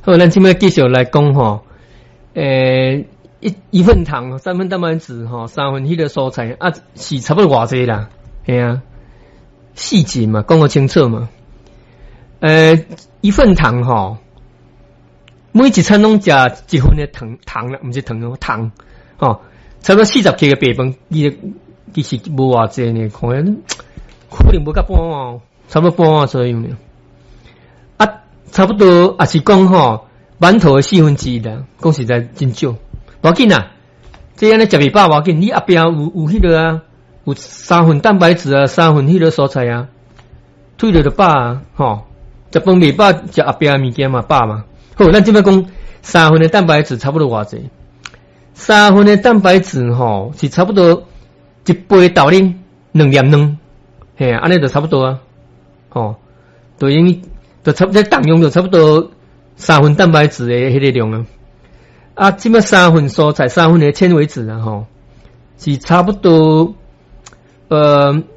好，咱今麦继续来讲吼，一份糖，3份蛋白质吼，3份迄个蔬菜啊，是差不多偌济啦，嘿啊，细节嘛，讲个清楚嘛。一份糖吼，每一餐拢食1份的糖啦，毋是糖哦，糖吼，差不多40克嘅白饭，其实无偌济呢，可能无甲半碗，差不多半碗左右呢。啊，差不多也是讲吼，馒头的1/4啦，讲实在真少。无要紧啊，这样咧食袂饱无要紧，你后壁有迄个啊，有3份蛋白质啊，3份迄个蔬菜啊，退了就饱啊，吼，食饭袂饱，食后壁物件嘛饱嘛。好，咱即摆讲3份的蛋白质差不多偌济？3份的蛋白质吼是差不多1杯豆奶2粒卵，嘿，安尼就差不多啊，吼，就差不多当用就差不多3份蛋白质的迄个量啊。啊，即摆3份蔬菜，3份的纤维质啊，吼，是差不多